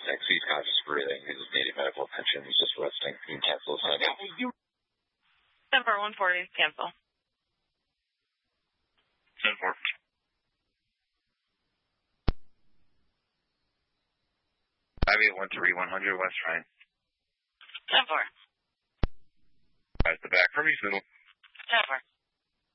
Thanks. He's conscious breathing. He's needing medical attention. He's just resting. You can cancel his medical. 10-4, 140, cancel. 10-4. 5813 100 West Ryan. 10-4. That's the back from you, Siddle. 10-4.